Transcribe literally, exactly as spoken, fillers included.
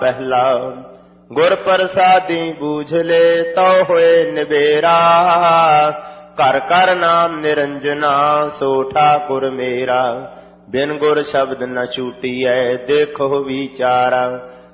पहला गुर प्रसादी बूझ ले तो होए निबेरा, कर कर नाम निरंजना सो ठाकुर मेरा। बिन गुर शब्द न छूटिए देखो विचारा,